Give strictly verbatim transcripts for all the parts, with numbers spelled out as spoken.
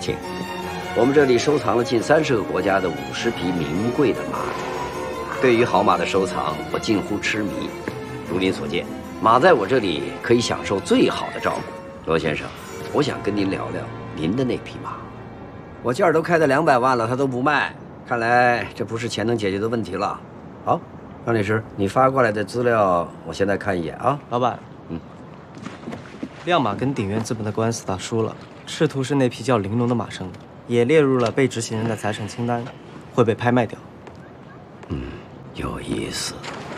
请。我们这里收藏了近三十个国家的五十匹名贵的马。对于好马的收藏，我近乎痴迷。如您所见，马在我这里可以享受最好的照顾。罗先生，我想跟您聊聊您的那匹马。我价儿都开到两百万了，他都不卖，看来这不是钱能解决的问题了。好，张律师，你发过来的资料，我现在看一眼啊。 老板， 嗯， 亮马跟鼎元资本的官司打输了，赤兔是那匹叫玲珑的马生的，也列入了被执行人的财产清单，会被拍卖掉。 嗯，有意思。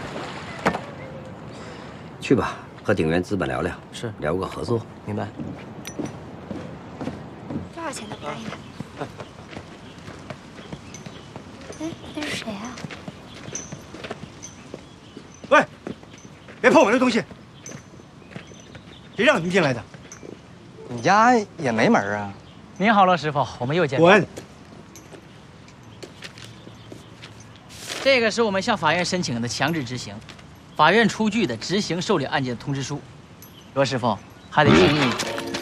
去吧，和鼎元资本聊聊， 是聊个合作。 明白。 多少钱都不愿意买。哎，那是谁啊？ 喂，别碰我的东西！谁让你们进来的？ 你家也没门啊！ 您好，罗师傅，我们又见面。 滚！ 这个是我们向法院申请的强制执行，法院出具的执行受理案件的通知书。罗师傅，还得签印。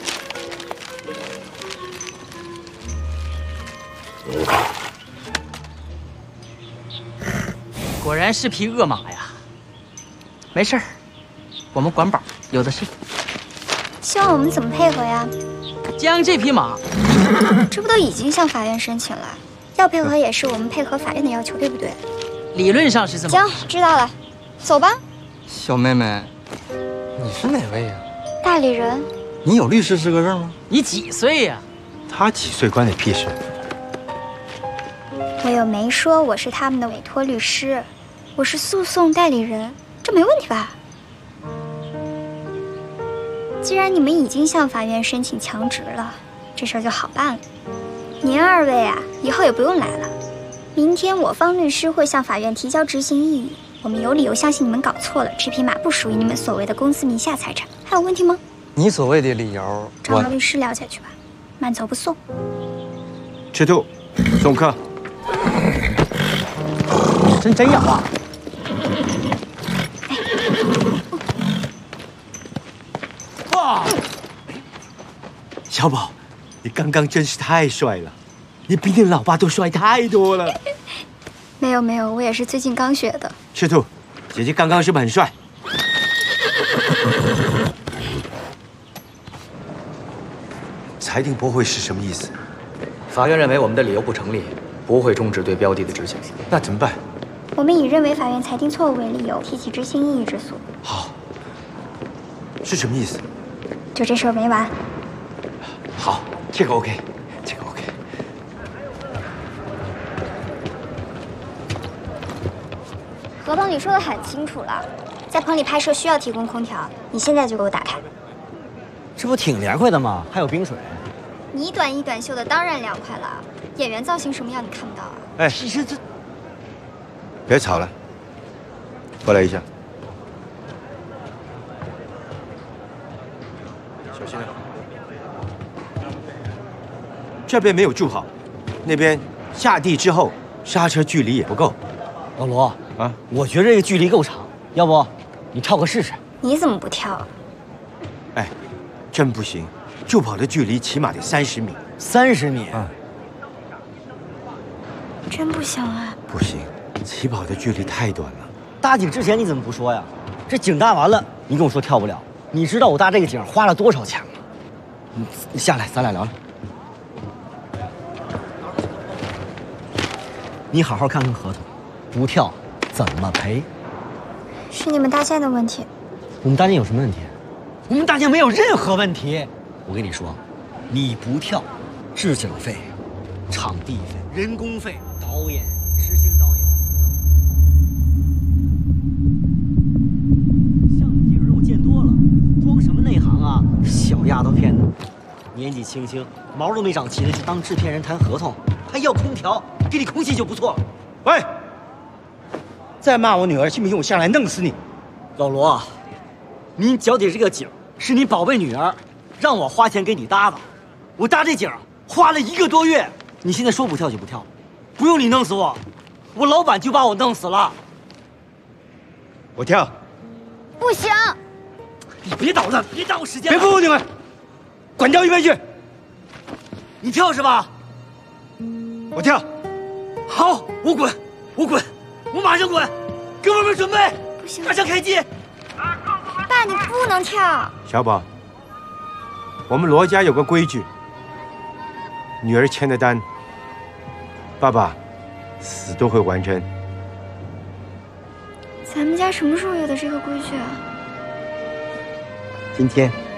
果然是匹恶马呀！没事儿，我们管饱，有的是。 希望我们怎么配合呀？ 将这匹马， 这不都已经向法院申请了？要配合也是我们配合法院的要求，对不对？ 理论上是这么。 行，知道了，走吧。 小妹妹，你是哪位呀？ 代理人。 你有律师资格证吗？ 你几岁呀？ 他几岁关你屁事？ 我又没说我是他们的委托律师，我是诉讼代理人，这没问题吧？既然你们已经向法院申请强执了，这事儿就好办了。您二位啊，以后也不用来了。明天我方律师会向法院提交执行异议，我们有理由相信你们搞错了，这匹马不属于你们所谓的公司名下财产。还有问题吗？ 你所谓的理由， 找个律师聊下去吧，慢走不送。 赤兔，送客。 真真养啊！ 哇，小宝，你刚刚真是太帅了，你比你老爸都帅太多了。 没有没有，我也是最近刚学的。 赤兔，姐姐刚刚是不是很帅？裁定驳回是什么意思？ 法院认为我们的理由不成立，不会终止对标的的执行。 那怎么办？ 我们以认为法院裁定错误为理由，提起执行异议之诉。 好，是什么意思？ 就这事儿没完。 好，这个 OK， 这个 OK。 合同里说的很清楚了，在棚里拍摄需要提供空调，你现在就给我打开。 这不挺凉快的吗？还有冰水。 你短衣短袖的当然凉快了，演员造型什么样你看不到啊？ 哎，这这这，别吵了，过来一下，小心点。这边没有住好，那边下地之后刹车距离也不够。 老罗啊， 我觉得这个距离够长，要不你跳个试试？ 你怎么不跳啊？ 哎，真不行，助跑的距离起码得三十米。 三十米？ 啊， 真不行啊！ 不行，起跑的距离太短了。 搭景之前你怎么不说呀？这景搭完了，你跟我说跳不了。你知道我搭这个景花了多少钱吗？你你下来，咱俩聊聊。你好好看看合同，不跳怎么赔？ 是你们搭建的问题。 我们搭建有什么问题？我们搭建没有任何问题。我跟你说，你不跳，置景费、场地费、人工费、导演、执行导演，像你这种人我见多了，装什么内行啊？小丫头片子，年纪轻轻，毛都没长齐的就当制片人谈合同，还要空调，给你空气就不错了。 喂，再骂我女儿，信不信我下来弄死你？ 老罗，你脚底这个景是你宝贝女儿让我花钱给你搭的，我搭这景花了一个多月，你现在说不跳就不跳，不用你弄死我，我老板就把我弄死了。 我跳。 不行！ 你别捣乱，别耽误时间了。 别碰我女儿，滚到一边去！ 你跳是吧？ 我跳。 好，我滚，我滚，我马上滚！哥们们准备， 不行， 马上开机！ 爸，你不能跳。 小宝，我们罗家有个规矩，女儿签的单，爸爸死都会完成。 咱们家什么时候有的这个规矩啊？ 今天。